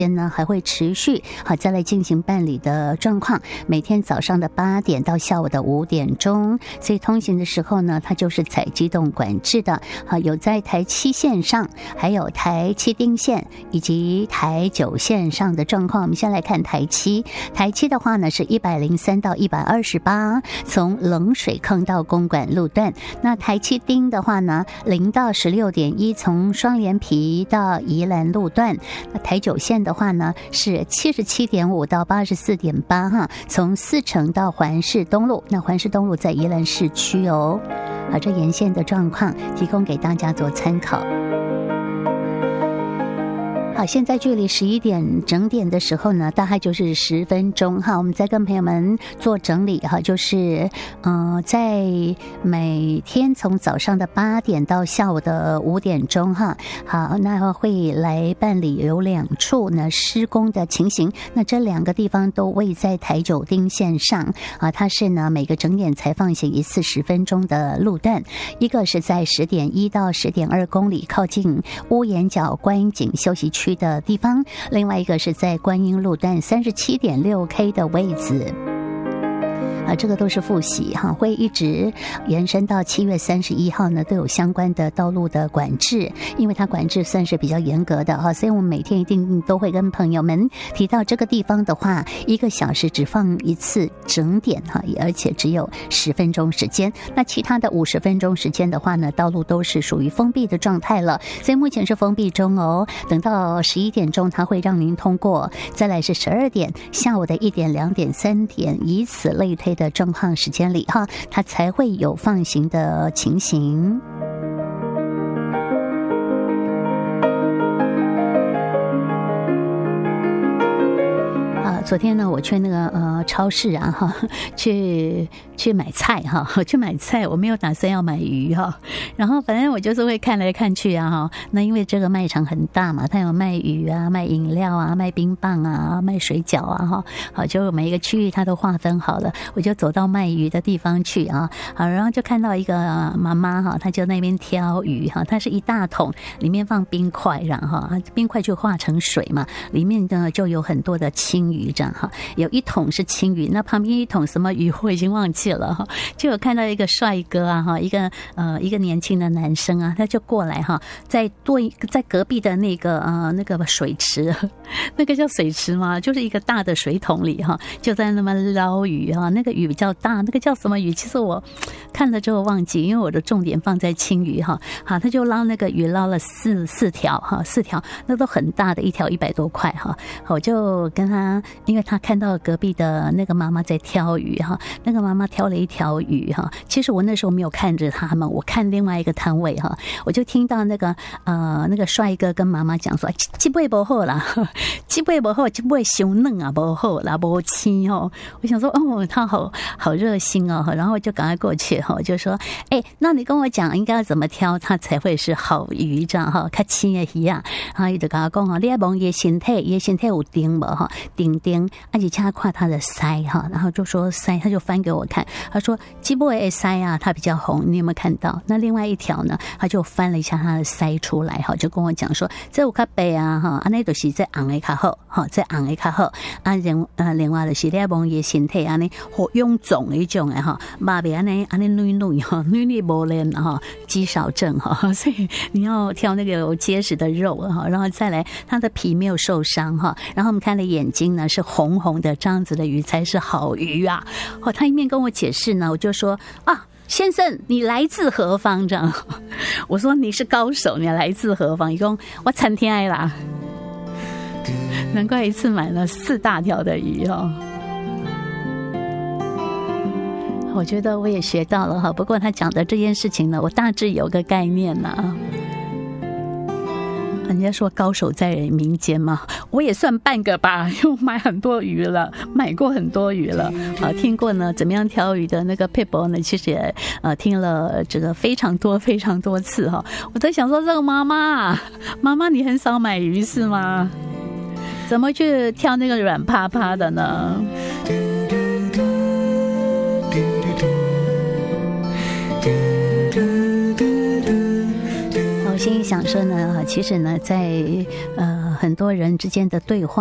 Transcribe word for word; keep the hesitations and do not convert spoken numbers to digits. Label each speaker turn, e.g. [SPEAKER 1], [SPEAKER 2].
[SPEAKER 1] 呢还会持续好再来进行办理的状况，每天早上的八点到下午的五点钟，所以通行的时候呢，它就是采机动管制的。好，有在台七线上，还有台七丁线以及台九线上的状况。我们先来看台七，台七的话呢是一百零三到一百二十八，从冷水坑到公馆路段。那台七丁的话呢，零到十六点一，从双连皮到宜兰路段。那台九线的话呢是七十七点五到八十四点八哈，从四城到环市东路，那环市东路在宜兰市区哦。好，这沿线的状况提供给大家做参考。好，现在距离十一点整点的时候呢，大概就是十分钟哈。我们再跟朋友们做整理哈，就是嗯、呃，在每天从早上的八点到下午的五点钟哈。好，那会来办理有两处呢施工的情形，那这两个地方都位在台九丁线上啊。它是呢每个整点才放行一次十分钟的路段，一个是在十点一到十点二公里靠近乌岩角观景休息区的地方，另外一个是在观音路段三十七点六 K 的位置。啊，这个都是复习哈，会一直延伸到七月三十一号呢，都有相关的道路的管制，因为它管制算是比较严格的哈，所以我们每天一定都会跟朋友们提到这个地方的话，一个小时只放一次整点哈，而且只有十分钟时间，那其他的五十分钟时间的话呢，道路都是属于封闭的状态了，所以目前是封闭中哦。等到十一点钟，它会让您通过，再来是十二点、下午的一点、两点、三点，以此类推的状况时间里哈，它才会有放行的情形。昨天呢，我去那个呃超市啊哈，去去买菜哈，去买菜，我没有打算要买鱼哈，然后反正我就是会看来看去啊哈。那因为这个卖场很大嘛，它有卖鱼啊、卖饮料啊、卖冰棒啊、卖水饺啊哈，好，就每一个区域它都划分好了，我就走到卖鱼的地方去啊，好，然后就看到一个妈妈哈，她就那边挑鱼哈，它是一大桶，里面放冰块，然后冰块就化成水嘛，里面呢就有很多的青鱼。哈，有一桶是青鱼，那旁边一桶什么鱼我已经忘记了哈。就有看到一个帅哥啊哈，一个呃一个年轻的男生啊，他就过来哈，在对在隔壁的那个呃那个水池，那个叫水池吗？就是一个大的水桶里哈，就在那么捞鱼哈，那个鱼比较大，那个叫什么鱼？其实我看了之后忘记，因为我的重点放在青鱼哈。好，他就捞那个鱼，捞了四四条哈，四条那都很大的，一条一百多块哈。我就跟他。因为他看到隔壁的那个妈妈在挑鱼哈，那个妈妈挑了一条鱼哈。其实我那时候没有看着他们，我看另外一个摊位哈，我就听到那个呃那个帅哥跟妈妈讲说：“这尾不好啦，这尾不好，这尾伤嫩啊，不好啦，不青哦。”我想说哦，他好好热心哦，然后就赶快过去哈，就说：“哎，那你跟我讲应该要怎么挑，它才会是好鱼这样哈？较青的鱼啊。”然后伊就跟我讲哈，你要望伊身体，伊身体有钉无哈？钉钉。而且他夸他的腮哈，然后就说腮，他就翻给我看，他说基波的腮啊，它比较红，你有没有看到？那另外一条呢，他就翻了一下他的腮出来哈，就跟我讲说，这有较白啊哈，啊那都是在红的较好哈，在红的较好啊，另啊另外就是你要望伊身体安尼好臃肿的一种的哈，马边安尼安尼嫩嫩哈，嫩嫩无练哈，肌少症哈，所以你要挑那个有结实的肉哈，然后再来它的皮没有受伤哈，然后我们看的眼睛呢是红红的，这样子的鱼才是好鱼啊！哦，他一面跟我解释呢，我就说啊，先生，你来自何方？这样，我说你是高手，你来自何方？一共我餐天爱啦，难怪一次买了四大条的鱼哦。我觉得我也学到了哈，不过他讲的这件事情呢，我大致有个概念了。人家说高手在民间嘛，我也算半个吧，又买很多鱼了，买过很多鱼了啊，听过呢怎么样挑鱼的那个配博呢，其实也呃听了这个非常多非常多次哈。我在想说，这个妈妈妈妈你很少买鱼是吗？怎么去挑那个软趴趴的呢？心里想说呢，其实呢，在呃很多人之间的对话。